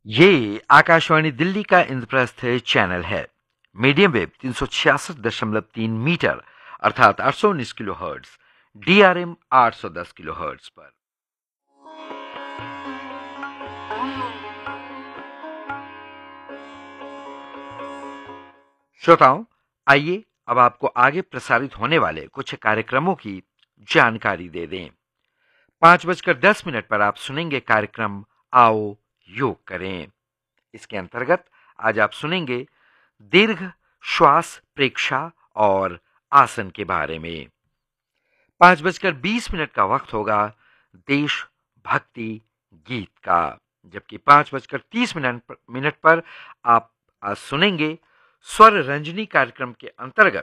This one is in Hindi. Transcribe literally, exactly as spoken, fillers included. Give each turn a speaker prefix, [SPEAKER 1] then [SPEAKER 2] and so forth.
[SPEAKER 1] ये आकाशवाणी दिल्ली का इंद्रप्रस्थ चैनल है। मीडियम वेव तीन सौ छियासठ दशमलव तीन मीटर अर्थात आठ सौ उन्नीस किलो हर्ट्ज, डीआरएम आठ सौ दस किलो हर्ट्ज पर। श्रोताओं, आइए अब आपको आगे प्रसारित होने वाले कुछ कार्यक्रमों की जानकारी दे दें। पांच बजकर दस मिनट पर आप सुनेंगे कार्यक्रम आओ योग करें। इसके अंतर्गत आज आप सुनेंगे दीर्घ श्वास प्रेक्षा और आसन के बारे में। पांच बजकर बीस मिनट का वक्त होगा देश भक्ति गीत का, जबकि पांच बजकर तीस मिनट मिनट पर आप आज सुनेंगे स्वर रंजनी कार्यक्रम के अंतर्गत